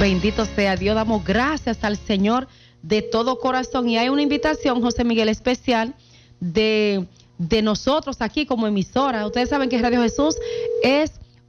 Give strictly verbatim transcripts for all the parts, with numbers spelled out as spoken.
Bendito sea Dios, damos gracias al Señor de todo corazón. Y hay una invitación, José Miguel, especial de, de nosotros aquí como emisora. Ustedes saben que Radio Jesús es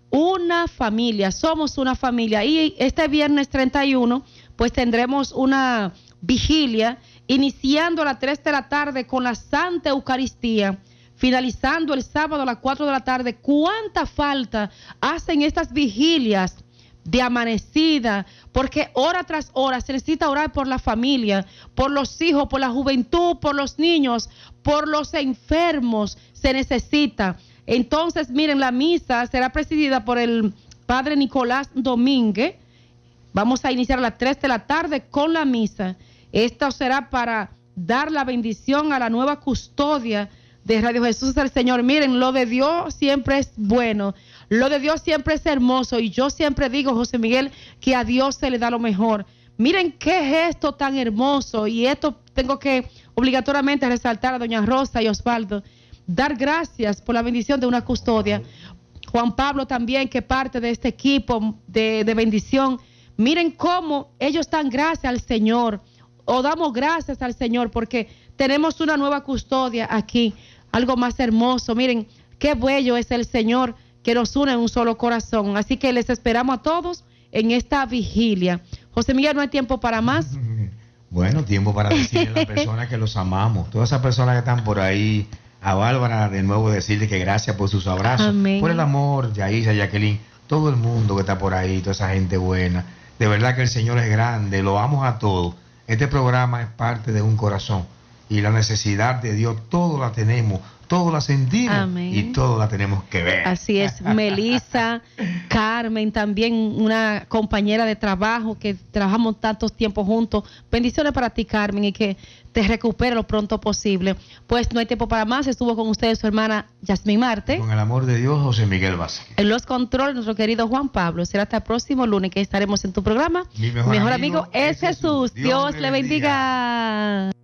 una familia, somos una familia. Y este viernes treinta y uno, pues tendremos una vigilia iniciando a las tres de la tarde con la Santa Eucaristía, finalizando el sábado a las cuatro de la tarde. ¿Cuánta falta hacen estas vigilias de amanecida? Porque hora tras hora se necesita orar por la familia, por los hijos, por la juventud, por los niños, por los enfermos, se necesita. Entonces, miren, la misa será presidida por el padre Nicolás Domínguez. Vamos a iniciar a las tres de la tarde con la misa. Esto será para dar la bendición a la nueva custodia de Radio Jesús del Señor. Miren, lo de Dios siempre es bueno, lo de Dios siempre es hermoso, y yo siempre digo, José Miguel, que a Dios se le da lo mejor. Miren qué gesto tan hermoso, y esto tengo que obligatoriamente resaltar a doña Rosa y Osvaldo, dar gracias por la bendición de una custodia. Juan Pablo también, que parte de este equipo de, de bendición. Miren cómo ellos dan gracias al Señor, o damos gracias al Señor, porque tenemos una nueva custodia aquí, algo más hermoso. Miren, qué bello es el Señor que nos une en un solo corazón. Así que les esperamos a todos en esta vigilia. José Miguel, no hay tiempo para más. Bueno, tiempo para decirle a las personas que los amamos. Todas esas personas que están por ahí, a Bárbara de nuevo decirle que gracias por sus abrazos, Amén. Por el amor, Yaisa, Jacqueline, todo el mundo que está por ahí, toda esa gente buena. De verdad que el Señor es grande, lo amos a todos. Este programa es parte de un corazón, y la necesidad de Dios, todo la tenemos, todo la sentimos. Amén. Y todo la tenemos que ver. Así es. Melissa, Carmen, también una compañera de trabajo que trabajamos tantos tiempos juntos. Bendiciones para ti, Carmen, y que te recupere lo pronto posible. Pues no hay tiempo para más. Estuvo con ustedes su hermana Yasmín Marte. Con el amor de Dios, José Miguel Vázquez. En los controles, nuestro querido Juan Pablo. Será hasta el próximo lunes que estaremos en tu programa. Mi mejor, mejor amigo, amigo es Jesús. Jesús. Dios, Dios le bendiga. bendiga.